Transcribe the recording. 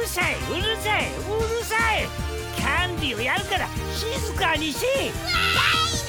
さいうるさいうるさい。キャンディーをやるから静かにし。 わー